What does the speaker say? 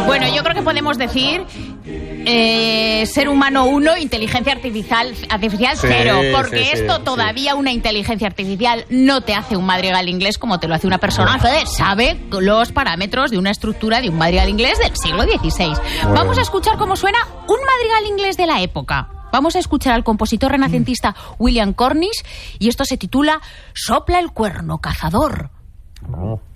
Bueno, yo creo que podemos decir ser humano 1, inteligencia artificial 0, porque esto todavía una inteligencia artificial no te hace un madrigal inglés como te lo hace una persona que sabe los parámetros de una estructura de un madrigal inglés del siglo XVI. Vamos a escuchar cómo suena un madrigal inglés de la época. Vamos a escuchar al compositor renacentista William Cornish y esto se titula Sopla el cuerno cazador.